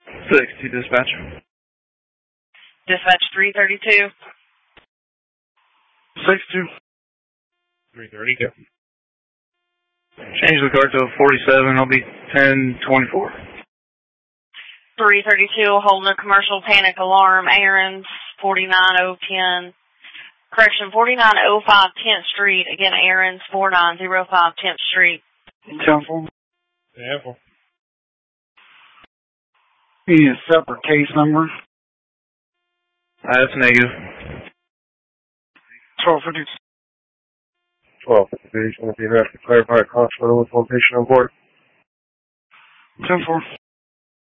60 dispatch. Dispatch 332. 62. 332. Change the car to a 47. I'll be 1024. 332, holding a commercial panic alarm, errands 49010. Correction, 4905 10th Street. Again, errands 4905 10th Street. 10-4. Yeah, well. You need a separate case number? That's negative. 1250. 1250. Going to be enough to clarify a cost with one patient on board. 10-4.